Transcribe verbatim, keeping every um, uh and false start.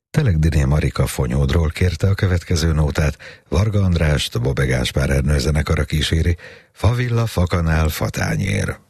Telegdiné Marika Fonyódról kérte a következő nótát, Varga Andrást, Bobbe Gáspár Ernő zenekara kíséri, Favilla, fakanál, fatányér.